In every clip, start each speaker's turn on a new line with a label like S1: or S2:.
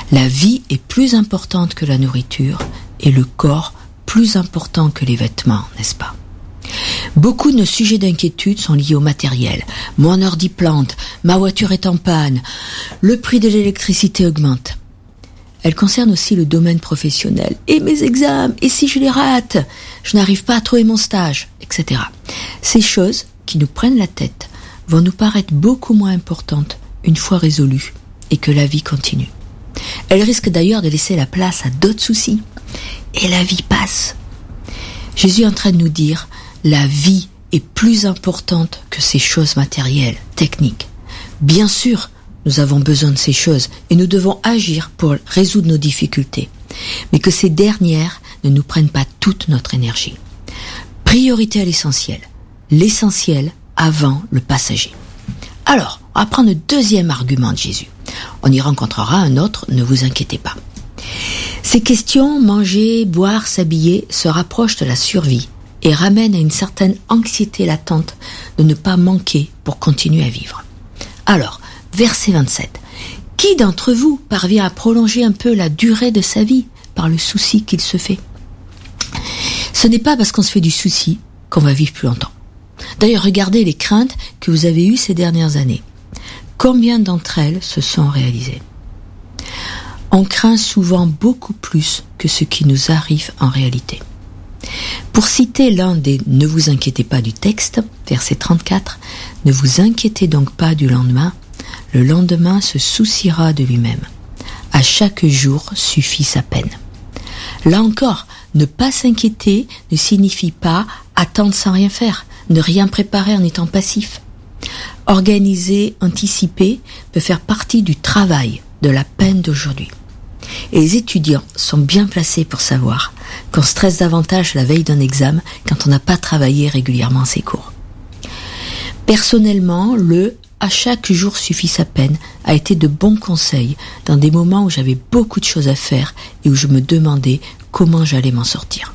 S1: La vie est plus importante que la nourriture et le corps plus important que les vêtements, n'est-ce pas? Beaucoup de nos sujets d'inquiétude sont liés au matériel. Mon ordi plante, ma voiture est en panne, le prix de l'électricité augmente. Elle concerne aussi le domaine professionnel. Et mes examens, et si je les rate, je n'arrive pas à trouver mon stage, etc. Ces choses qui nous prennent la tête vont nous paraître beaucoup moins importantes une fois résolues et que la vie continue. Elles risquent d'ailleurs de laisser la place à d'autres soucis. Et la vie passe. Jésus est en train de nous dire, la vie est plus importante que ces choses matérielles, techniques. Bien sûr, nous avons besoin de ces choses et nous devons agir pour résoudre nos difficultés. Mais que ces dernières ne nous prennent pas toute notre énergie. Priorité à l'essentiel. L'essentiel avant le passager. Alors, on va prendre le deuxième argument de Jésus. On y rencontrera un autre, ne vous inquiétez pas. Ces questions, manger, boire, s'habiller, se rapprochent de la survie et ramènent à une certaine anxiété latente de ne pas manquer pour continuer à vivre. Alors, verset 27. Qui d'entre vous parvient à prolonger un peu la durée de sa vie par le souci qu'il se fait? Ce n'est pas parce qu'on se fait du souci qu'on va vivre plus longtemps. D'ailleurs, regardez les craintes que vous avez eues ces dernières années. Combien d'entre elles se sont réalisées? On craint souvent beaucoup plus que ce qui nous arrive en réalité. Pour citer l'un des « ne vous inquiétez pas » du texte, verset 34, « Ne vous inquiétez donc pas du lendemain, le lendemain se souciera de lui-même. À chaque jour suffit sa peine. » Là encore, ne pas s'inquiéter ne signifie pas attendre sans rien faire, ne rien préparer en étant passif. Organiser, anticiper peut faire partie du travail, de la peine d'aujourd'hui. Et les étudiants sont bien placés pour savoir qu'on stresse davantage la veille d'un examen quand on n'a pas travaillé régulièrement ses cours. Personnellement, « à chaque jour suffit sa peine » a été de bons conseils dans des moments où j'avais beaucoup de choses à faire et où je me demandais comment j'allais m'en sortir.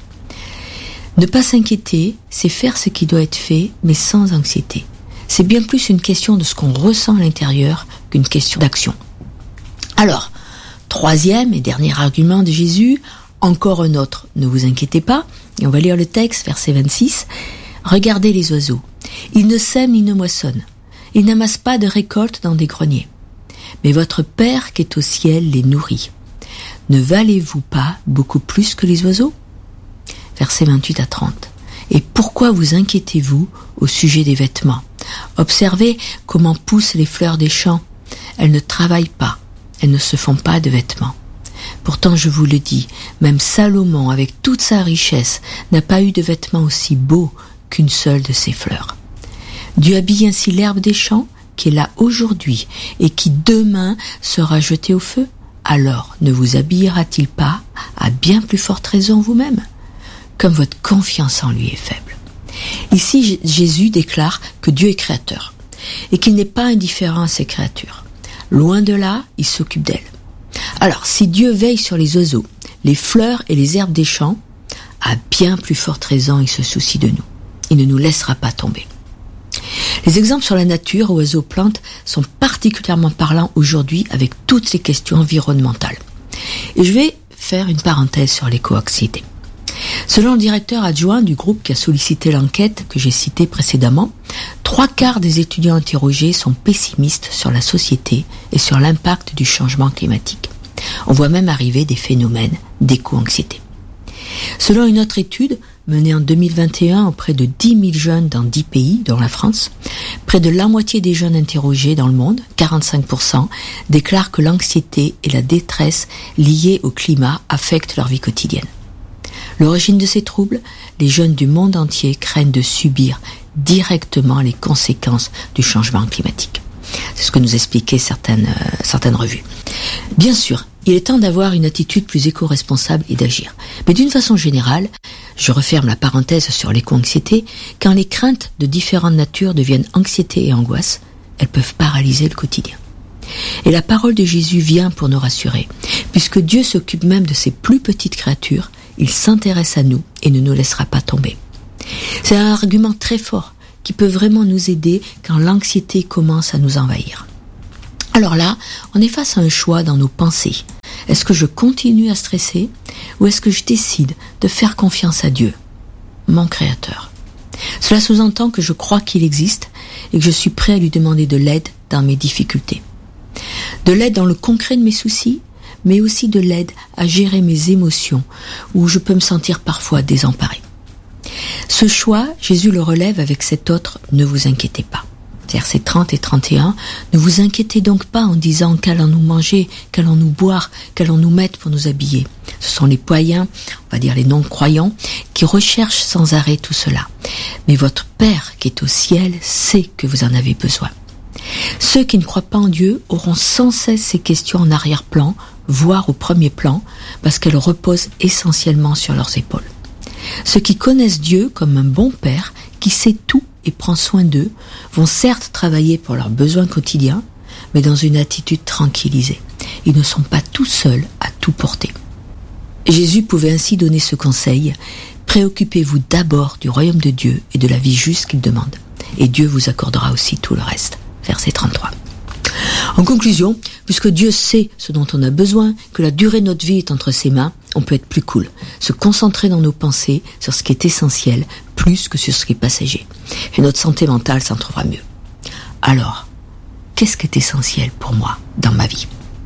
S1: Ne pas s'inquiéter, c'est faire ce qui doit être fait, mais sans anxiété. C'est bien plus une question de ce qu'on ressent à l'intérieur qu'une question d'action. Alors, troisième et dernier argument de Jésus, encore un autre, ne vous inquiétez pas, et on va lire le texte, verset 26, « Regardez les oiseaux, ils ne sèment ni ne moissonnent, ils n'amassent pas de récolte dans des greniers, mais votre Père qui est au ciel les nourrit. Ne valez-vous pas beaucoup plus que les oiseaux ?» Versets 28 à 30. « Et pourquoi vous inquiétez-vous au sujet des vêtements? Observez comment poussent les fleurs des champs. Elles ne travaillent pas, elles ne se font pas de vêtements. Pourtant, je vous le dis, même Salomon, avec toute sa richesse, n'a pas eu de vêtements aussi beaux qu'une seule de ses fleurs. Dieu habille ainsi l'herbe des champs, qui est là aujourd'hui et qui demain sera jetée au feu. Alors, ne vous habillera-t-il pas à bien plus forte raison vous-même, comme votre confiance en lui est faible? Ici, Jésus déclare que Dieu est créateur et qu'il n'est pas indifférent à ses créatures. Loin de là, il s'occupe d'elles. Alors, si Dieu veille sur les oiseaux, les fleurs et les herbes des champs, à bien plus forte raison, il se soucie de nous. Il ne nous laissera pas tomber. Les exemples sur la nature, oiseaux, plantes, sont particulièrement parlants aujourd'hui avec toutes les questions environnementales. Et je vais faire une parenthèse sur l'éco-anxiété. Selon le directeur adjoint du groupe qui a sollicité l'enquête que j'ai citée précédemment, 3/4 des étudiants interrogés sont pessimistes sur la société et sur l'impact du changement climatique. On voit même arriver des phénomènes d'éco-anxiété. Selon une autre étude menée en 2021 auprès de 10 000 jeunes dans 10 pays, dont la France, près de la moitié des jeunes interrogés dans le monde, 45%, déclarent que l'anxiété et la détresse liées au climat affectent leur vie quotidienne. L'origine de ces troubles, les jeunes du monde entier craignent de subir directement les conséquences du changement climatique. C'est ce que nous expliquaient certaines revues. Bien sûr, il est temps d'avoir une attitude plus éco-responsable et d'agir. Mais d'une façon générale, je referme la parenthèse sur l'éco-anxiété, quand les craintes de différentes natures deviennent anxiété et angoisse, elles peuvent paralyser le quotidien. Et la parole de Jésus vient pour nous rassurer. Puisque Dieu s'occupe même de ses plus petites créatures, il s'intéresse à nous et ne nous laissera pas tomber. C'est un argument très fort qui peut vraiment nous aider quand l'anxiété commence à nous envahir. Alors là, on est face à un choix dans nos pensées. Est-ce que je continue à stresser ou est-ce que je décide de faire confiance à Dieu, mon Créateur? Cela sous-entend que je crois qu'il existe et que je suis prêt à lui demander de l'aide dans mes difficultés. De l'aide dans le concret de mes soucis, mais aussi de l'aide à gérer mes émotions où je peux me sentir parfois désemparé. Ce choix, Jésus le relève avec cet autre « ne vous inquiétez pas ». Versets 30 et 31, ne vous inquiétez donc pas en disant qu'allons-nous manger, qu'allons-nous boire, qu'allons-nous mettre pour nous habiller. Ce sont les païens, on va dire les non-croyants, qui recherchent sans arrêt tout cela. Mais votre Père qui est au ciel sait que vous en avez besoin. Ceux qui ne croient pas en Dieu auront sans cesse ces questions en arrière-plan, voire au premier plan, parce qu'elles reposent essentiellement sur leurs épaules. Ceux qui connaissent Dieu comme un bon Père, qui sait tout et prend soin d'eux, vont certes travailler pour leurs besoins quotidiens, mais dans une attitude tranquillisée. Ils ne sont pas tout seuls à tout porter. Jésus pouvait ainsi donner ce conseil: préoccupez-vous d'abord du royaume de Dieu et de la vie juste qu'il demande, et Dieu vous accordera aussi tout le reste. Verset 33. En conclusion, puisque Dieu sait ce dont on a besoin, que la durée de notre vie est entre ses mains, on peut être plus cool, se concentrer dans nos pensées sur ce qui est essentiel, plus que sur ce qui est passager. Et notre santé mentale s'en trouvera mieux. Alors, qu'est-ce qui est essentiel pour moi dans ma vie ?